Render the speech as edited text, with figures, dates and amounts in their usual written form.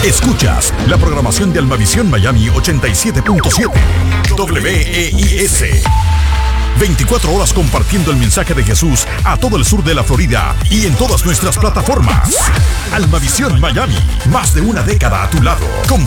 Escuchas la programación de Almavisión Miami 87.7 WEIS. 24 horas compartiendo el mensaje de Jesús a todo el sur de la Florida y en todas nuestras plataformas. Almavisión Miami, más de una década a tu lado, con